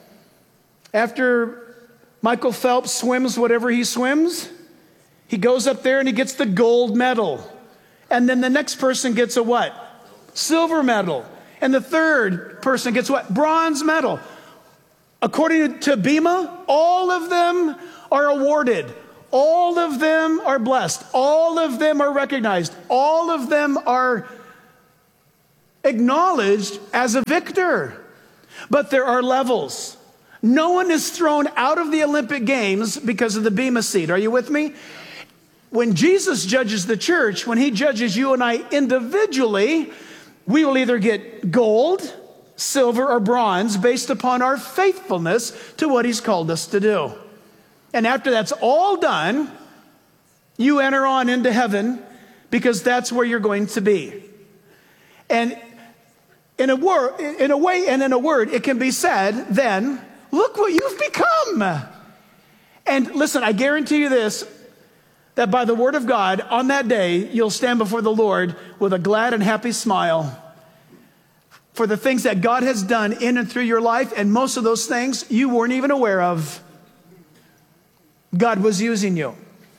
Speaker 20: After Michael Phelps swims whatever he swims, he goes up there and he gets the gold medal. And then the next person gets a what? Silver medal. And the third person gets what? Bronze medal. According to BEMA, all of them are awarded. All of them are blessed. All of them are recognized. All of them are acknowledged as a victor. But there are levels. No one is thrown out of the Olympic Games because of the BEMA seat. Are you with me? When Jesus judges the church, when he judges you and I individually, we will either get gold, silver, or bronze based upon our faithfulness to what he's called us to do. And after that's all done, you enter on into heaven because that's where you're going to be. And in a word, in a way and in a word, it can be said then, look what you've become. And listen, I guarantee you this, that by the word of God, on that day, you'll stand before the Lord with a glad and happy smile for the things that God has done in and through your life, and most of those things you weren't even aware of. God was using you.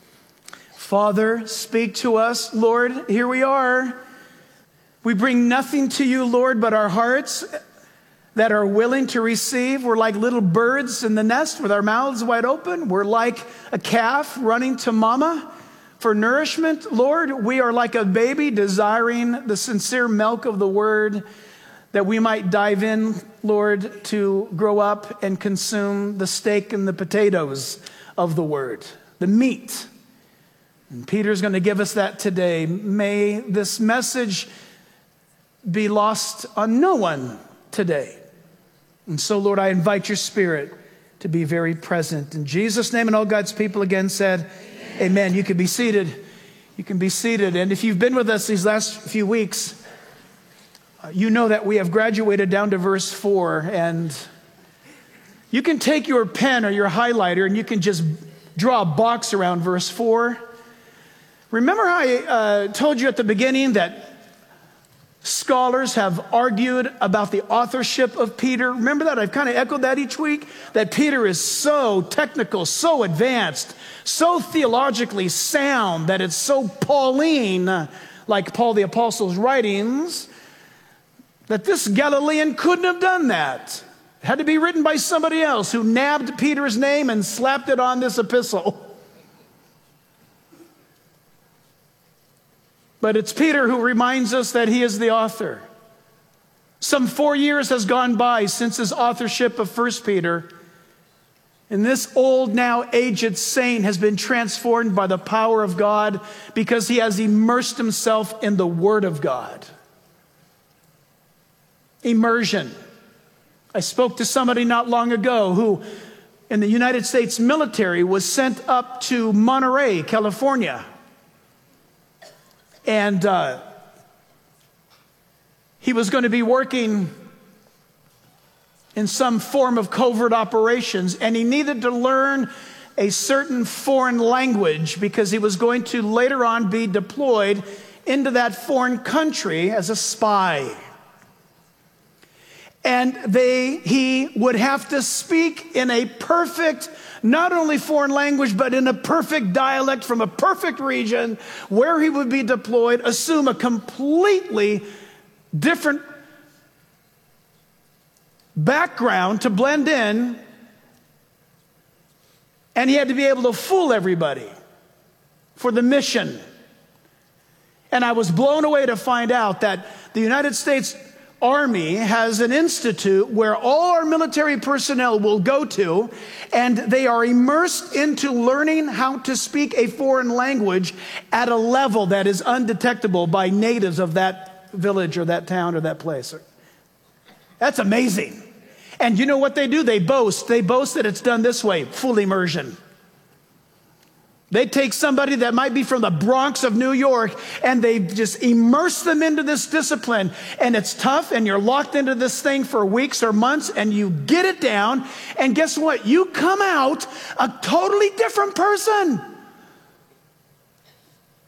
Speaker 20: Father, speak to us. Lord, here we are. We bring nothing to you, Lord, but our hearts that are willing to receive. We're like little birds in the nest with our mouths wide open. We're like a calf running to mama for nourishment. Lord, we are like a baby desiring the sincere milk of the word, that we might dive in, Lord, to grow up and consume the steak and the potatoes of the word, the meat. And Peter's going to give us that today. May this message be lost on no one today. And so, Lord, I invite your Spirit to be very present. In Jesus' name, and all God's people again said, amen. Amen. You can be seated. You can be seated. And if you've been with us these last few weeks, uh, you know that we have graduated down to verse four. And you can take your pen or your highlighter and you can just draw a box around verse four. Remember how I uh, told you at the beginning that scholars have argued about the authorship of Peter? Remember that? I've kind of echoed that each week, that Peter is so technical, so advanced, so theologically sound, that it's so Pauline, like Paul the Apostle's writings, that this Galilean couldn't have done that. It had to be written by somebody else who nabbed Peter's name and slapped it on this epistle. But it's Peter who reminds us that he is the author. Some four years has gone by since his authorship of First Peter. And this old, now aged saint has been transformed by the power of God because he has immersed himself in the Word of God. Immersion. I spoke to somebody not long ago who, in the United States military, was sent up to Monterey, California. And uh, he was going to be working in some form of covert operations, and he needed to learn a certain foreign language because he was going to later on be deployed into that foreign country as a spy. And they, he would have to speak in a perfect, not only foreign language, but in a perfect dialect from a perfect region where he would be deployed, assume a completely different background to blend in, and he had to be able to fool everybody for the mission. And I was blown away to find out that the United States Army has an institute where all our military personnel will go to, and they are immersed into learning how to speak a foreign language at a level that is undetectable by natives of that village or that town or that place. That's amazing. And you know what they do? They boast. They boast that it's done this way, full immersion. They take somebody that might be from the Bronx of New York and they just immerse them into this discipline. And it's tough, and you're locked into this thing for weeks or months, and you get it down. And guess what? You come out a totally different person.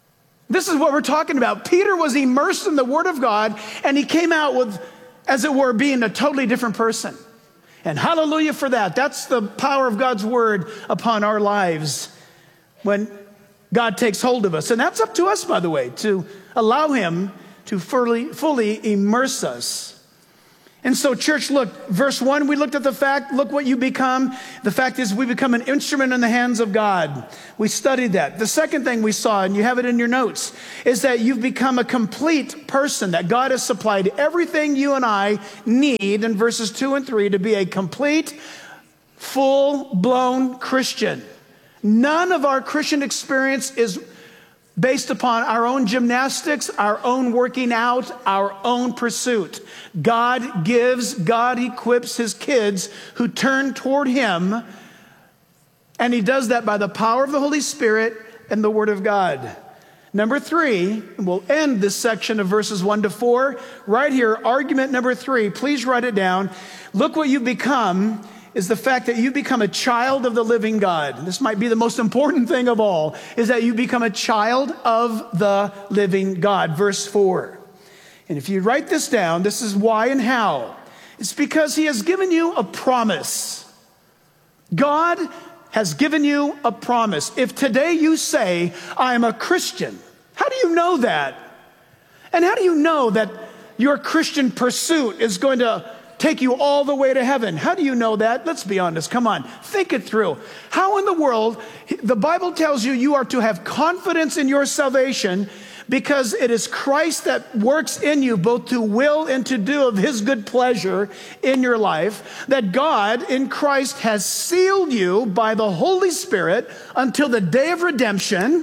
Speaker 20: This is what we're talking about. Peter was immersed in the Word of God, and he came out with, as it were, being a totally different person. And hallelujah for that. That's the power of God's Word upon our lives when God takes hold of us. And that's up to us, by the way, to allow him to fully, fully immerse us. And so, church, look, verse one, we looked at the fact, look what you become. The fact is we become an instrument in the hands of God. We studied that. The second thing we saw, and you have it in your notes, is that you've become a complete person, that God has supplied everything you and I need in verses two and three to be a complete, full-blown Christian. None of our Christian experience is based upon our own gymnastics, our own working out, our own pursuit. God gives, God equips his kids who turn toward him, and he does that by the power of the Holy Spirit and the Word of God. Number three, and we'll end this section of verses one to four. Right here, argument number three, please write it down. Look what you become is the fact that you become a child of the living God. This might be the most important thing of all, is that you become a child of the living God. Verse four. And if you write this down, this is why and how. It's because he has given you a promise. God has given you a promise. If today you say, I am a Christian, how do you know that? And how do you know that your Christian pursuit is going to take you all the way to heaven? How do you know that? Let's be honest. Come on. Think it through. How in the world, the Bible tells you you are to have confidence in your salvation because it is Christ that works in you both to will and to do of his good pleasure in your life, that God in Christ has sealed you by the Holy Spirit until the day of redemption.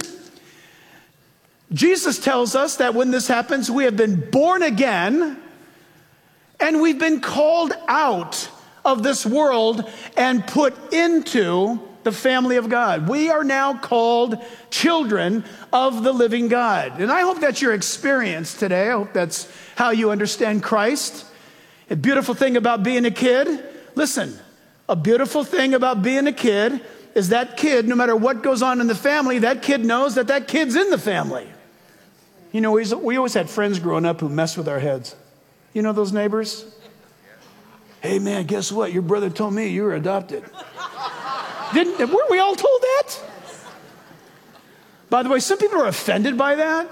Speaker 20: Jesus tells us that when this happens, we have been born again, and we've been called out of this world and put into the family of God. We are now called children of the living God. And I hope that's your experience today. I hope that's how you understand Christ. A beautiful thing about being a kid, listen, a beautiful thing about being a kid is that kid, no matter what goes on in the family, that kid knows that that kid's in the family. You know, we we always had friends growing up who messed with our heads. You know those neighbors? Hey man, guess what? Your brother told me you were adopted. Didn't, weren't we all told that? By the way, some people are offended by that.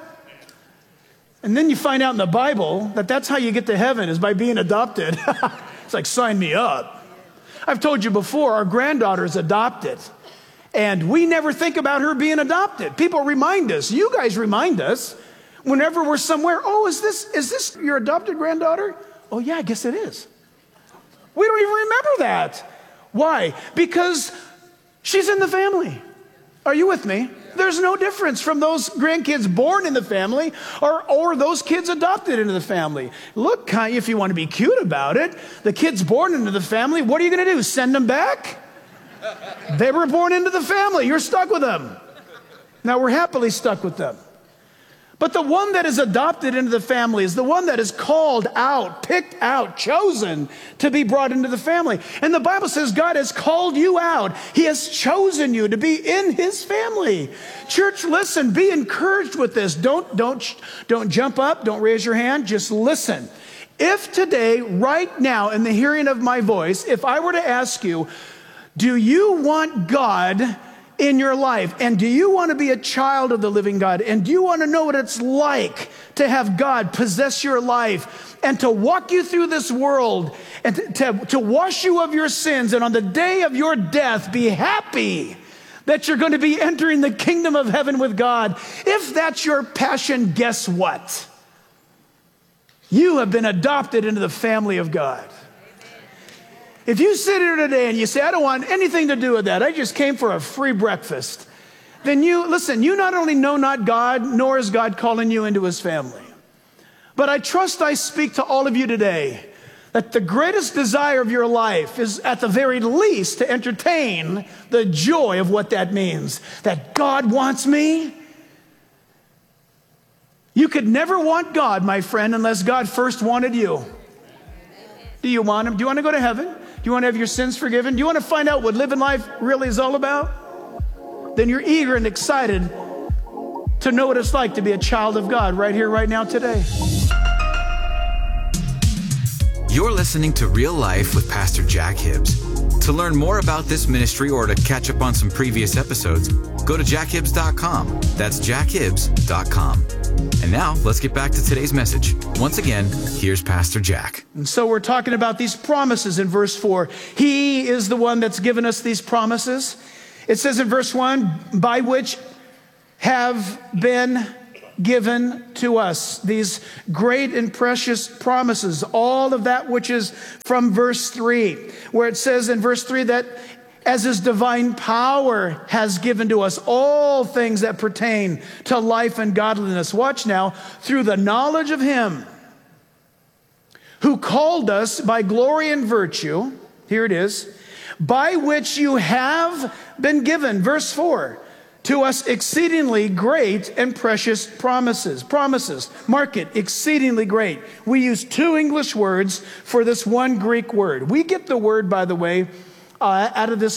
Speaker 20: And then you find out in the Bible that that's how you get to heaven, is by being adopted. It's like, sign me up. I've told you before, our granddaughter is adopted. And we never think about her being adopted. People remind us. You guys remind us. Whenever we're somewhere, oh, is this is this your adopted granddaughter? Oh, yeah, I guess it is. We don't even remember that. Why? Because she's in the family. Are you with me? There's no difference from those grandkids born in the family or, or those kids adopted into the family. Look, if you want to be cute about it, the kids born into the family, what are you going to do? Send them back? They were born into the family. You're stuck with them. Now, we're happily stuck with them. But the one that is adopted into the family is the one that is called out, picked out, chosen to be brought into the family. And the Bible says God has called you out. He has chosen you to be in his family. Church, listen, be encouraged with this. Don't, don't, don't jump up. Don't raise your hand. Just listen. If today, right now, in the hearing of my voice, if I were to ask you, do you want God in your life? And do you want to be a child of the living God? And do you want to know what it's like to have God possess your life and to walk you through this world and to, to, to wash you of your sins, and on the day of your death be happy that you're going to be entering the kingdom of heaven with God? If that's your passion, guess what? You have been adopted into the family of God. If you sit here today and you say, I don't want anything to do with that, I just came for a free breakfast, then you, listen, you not only know not God, nor is God calling you into his family. But I trust I speak to all of you today that the greatest desire of your life is at the very least to entertain the joy of what that means. That God wants me. You could never want God, my friend, unless God first wanted you. Do you want him? Do you want to go to heaven? Do you want to have your sins forgiven? Do you want to find out what living life really is all about? Then you're eager and excited to know what it's like to be a child of God right here, right now, today.
Speaker 1: You're listening to Real Life with Pastor Jack Hibbs. To learn more about this ministry or to catch up on some previous episodes, go to jack hibbs dot com. That's jack hibbs dot com. And now, let's get back to today's message. Once again, here's Pastor Jack.
Speaker 20: And so we're talking about these promises in verse four. He is the one that's given us these promises. It says in verse one, by which have been given to us these great and precious promises, all of that which is from verse three, where it says in verse three that as his divine power has given to us all things that pertain to life and godliness. Watch now, through the knowledge of him who called us by glory and virtue, here it is, by which you have been given, verse four, to us exceedingly great and precious promises. Promises. Mark it, exceedingly great. We use two English words for this one Greek word. We get the word, by the way, uh, out of this